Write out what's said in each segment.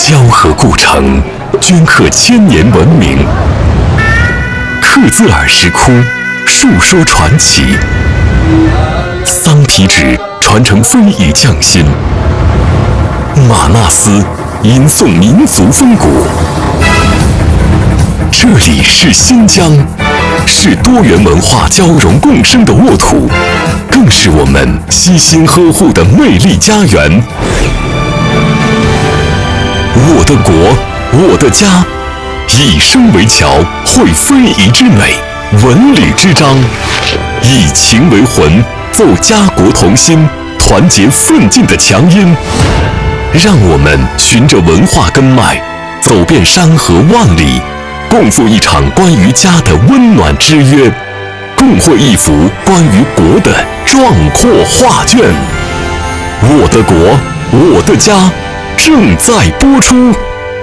交河故城，镌刻千年文明；刻字尔石窟，述说传奇。桑皮纸传承非遗匠心，玛纳斯吟诵民族风骨。这里是新疆，是多元文化交融共生的沃土，更是我们悉心呵护的魅力家园。我的国，我的家，以声为桥，绘非遗之美，文旅之章，以情为魂，奏家国同心，团结奋进的强音。让我们循着文化根脉，走遍山河万里，共赴一场关于家的温暖之约，共绘一幅关于国的壮阔画卷。我的国，我的家，正在播出。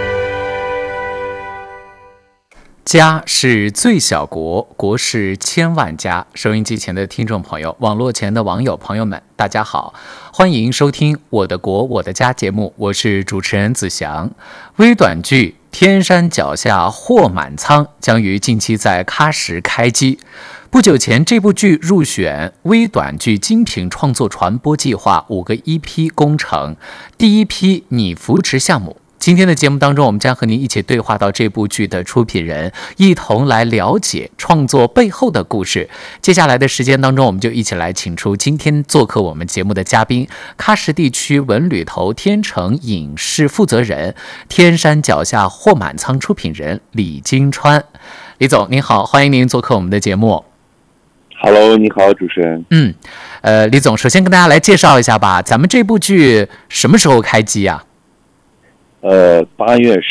家是最小国，国是千万家。收音机前的听众朋友，网络前的网友朋友们，大家好，欢迎收听《我的国我的家》节目，我是主持人子祥。微短剧《天山脚下货满仓》将于近期在喀什开机。不久前，这部剧入选微短剧精品创作传播计划5个EP工程第一批拟扶持项目。今天的节目当中，我们将和您一起对话到这部剧的出品人，一同来了解创作背后的故事。接下来的时间当中，我们就一起来请出今天做客我们节目的嘉宾，喀什地区文旅投天成影视负责人，天山脚下货满仓出品人李金川。李总您好，欢迎您做客我们的节目。 Hello， 你好，主持人。 李总，首先跟大家来介绍一下吧，咱们这部剧什么时候开机啊？ 8月